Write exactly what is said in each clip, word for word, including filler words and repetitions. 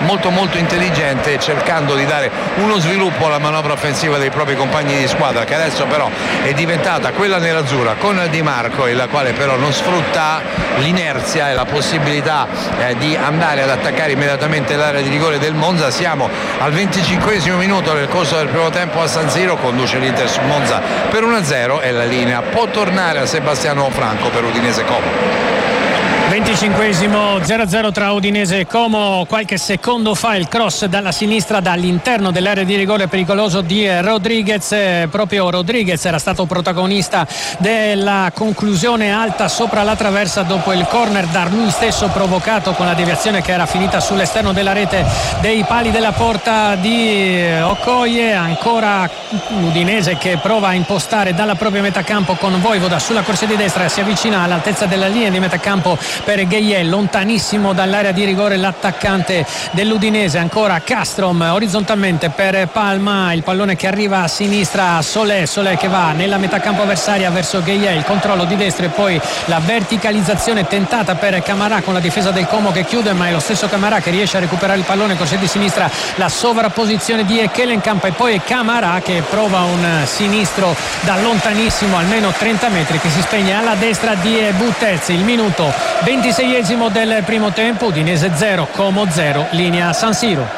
molto molto intelligente, cercando di dare uno sviluppo alla manovra offensiva dei propri compagni di squadra, che adesso però è diventata quella nerazzurra con Di Marco, il quale però non sfrutta l'inerzia e la possibilità eh, di andare ad attaccare immediatamente l'area di rigore del Monza. Siamo al venticinquesimo minuto nel corso del primo tempo a San Siro, conduce l'Inter su Monza per uno a zero e la linea può tornare a Sebastiano Franco per Udinese Como. venticinquesimo, zero a zero tra Udinese e Como. Qualche secondo fa il cross dalla sinistra dall'interno dell'area di rigore pericoloso di Rodriguez. Eh, proprio Rodriguez era stato protagonista della conclusione alta sopra la traversa dopo il corner da lui stesso provocato, con la deviazione che era finita sull'esterno della rete dei pali della porta di Okoye. Ancora l'Udinese che prova a impostare dalla propria metà campo con Voivoda sulla corsia di destra, si avvicina all'altezza della linea di metà campo per Gueye, lontanissimo dall'area di rigore l'attaccante dell'Udinese. Ancora Castrom orizzontalmente per Palma, il pallone che arriva a sinistra a Solé, Solé che va nella metà campo avversaria verso Gueye, il controllo di destra e poi la verticalizzazione tentata per Camarà con la difesa del Como che chiude, ma è lo stesso Camarà che riesce a recuperare il pallone, corsia di sinistra la sovrapposizione di Ekelenkamp e poi Camarà che prova un sinistro da lontanissimo, almeno trenta metri, che si spegne alla destra di Butez. Il minuto ventiseiesimo del primo tempo, Udinese zero, Como zero, linea San Siro.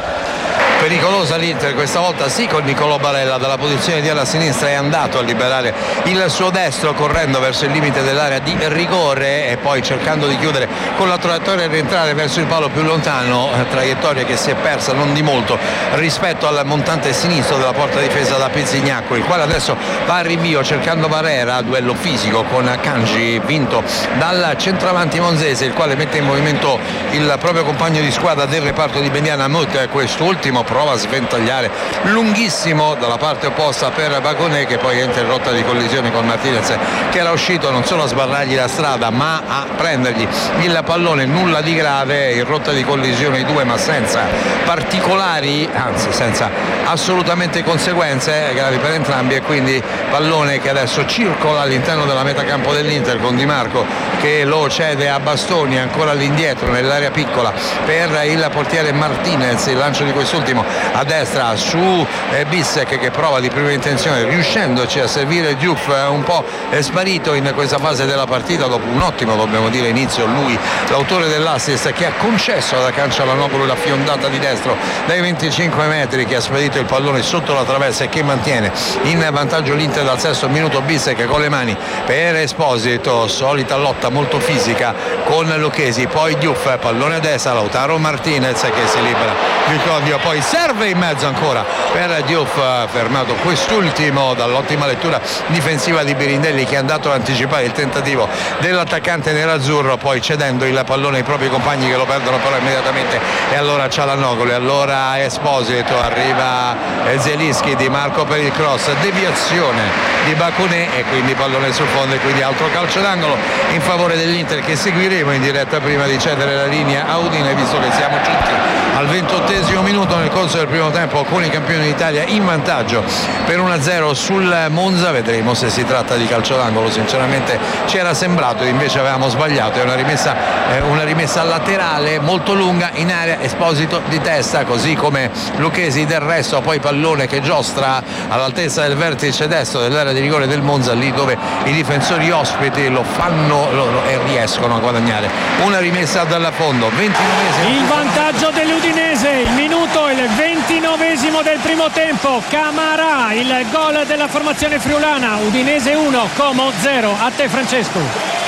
Pericolosa l'Inter questa volta, sì, con Nicolò Barella dalla posizione di ala sinistra è andato a liberare il suo destro correndo verso il limite dell'area di rigore e poi cercando di chiudere con la traiettoria e rientrare verso il palo più lontano, traiettoria che si è persa non di molto rispetto al montante sinistro della porta difesa da Pizzignacco, il quale adesso va al rinvio cercando Barrera, duello fisico con Kanji vinto dal centravanti monzese, il quale mette in movimento il proprio compagno di squadra del reparto di Beniana Mut, quest'ultimo prova a sventagliare lunghissimo dalla parte opposta per Baconè, che poi entra in rotta di collisione con Martinez che era uscito non solo a sbarrargli la strada ma a prendergli il pallone. Nulla di grave in rotta di collisione i due, ma senza particolari, anzi senza assolutamente conseguenze gravi per entrambi, e quindi pallone che adesso circola all'interno della metacampo dell'Inter con Di Marco che lo cede a Bastoni, ancora all'indietro nell'area piccola per il portiere Martinez, il lancio di quest'ultimo a destra su eh, Bissek che prova di prima intenzione riuscendoci a servire Diouf, eh, un po' è sparito in questa fase della partita dopo un ottimo, dobbiamo dire, inizio. Lui l'autore dell'assist che ha concesso ad Akanji Çalhanoğlu la fiondata di destro dai venticinque metri, che ha spedito il pallone sotto la traversa e che mantiene in vantaggio l'Inter dal sesto minuto. Bissek con le mani per Esposito, solita lotta molto fisica con Lucchesi, poi Diouf, pallone a destra, Lautaro Martinez che si libera il codio, poi serve in mezzo ancora per Diouf, fermato quest'ultimo dall'ottima lettura difensiva di Birindelli che è andato ad anticipare il tentativo dell'attaccante nerazzurro, poi cedendo il pallone ai propri compagni che lo perdono però immediatamente, e allora Çalhanoğlu, e allora Esposito, arriva Zielinski, Di Marco per il cross, deviazione di Baconè e quindi pallone sul fondo e quindi altro calcio d'angolo in favore dell'Inter, che seguiremo in diretta prima di cedere la linea a Udine, visto che siamo giunti al ventottesimo minuto nel corso del primo tempo con i campioni d'Italia in vantaggio per uno a zero sul Monza. Vedremo se si tratta di calcio d'angolo, sinceramente ci era sembrato, invece avevamo sbagliato. È una rimessa, eh, una rimessa laterale molto lunga in area, Esposito di testa così come Lucchesi del resto, poi pallone che giostra all'altezza del vertice destro dell'area di rigore del Monza, lì dove i difensori ospiti lo fanno lo, lo, e riescono a guadagnare una rimessa dal fondo. ventinovesimo il vantaggio dell'Udinese, il minuto il ventinovesimo del primo tempo. Camarà, il gol della formazione friulana. Udinese uno, Como zero. A te Francesco.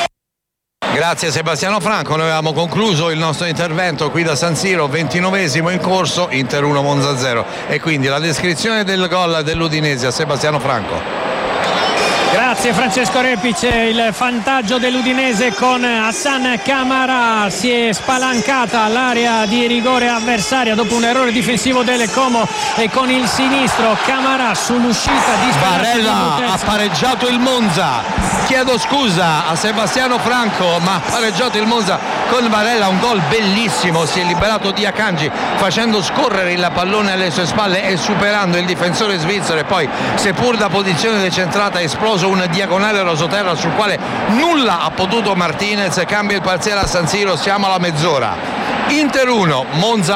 Grazie Sebastiano Franco, noi avevamo concluso il nostro intervento qui da San Siro, ventinovesimo in corso, Inter uno Monza zero, e quindi la descrizione del gol dell'Udinese a Sebastiano Franco. Grazie Francesco Repic, il vantaggio dell'Udinese con Hassan Camarà, si è spalancata l'area di rigore avversaria dopo un errore difensivo del Como e con il sinistro Camarà sull'uscita di Barella ha pareggiato il Monza, chiedo scusa a Sebastiano Franco, ma ha pareggiato il Monza con Barella, un gol bellissimo, si è liberato di Akanji facendo scorrere il pallone alle sue spalle e superando il difensore svizzero, e poi seppur da posizione decentrata è esploso un diagonale rosoterra sul quale nulla ha potuto Martinez. Cambia il parziale a San Siro, siamo alla mezz'ora. Inter uno, Monza